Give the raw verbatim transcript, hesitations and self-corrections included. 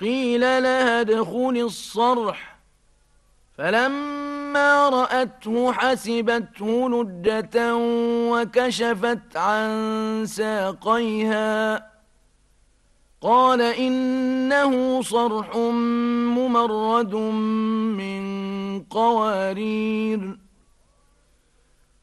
قيل لها ادخل الصرح، فلما رأته حسبته لجة وكشفت عن ساقيها، قال إنه صرح ممرد من قوارير.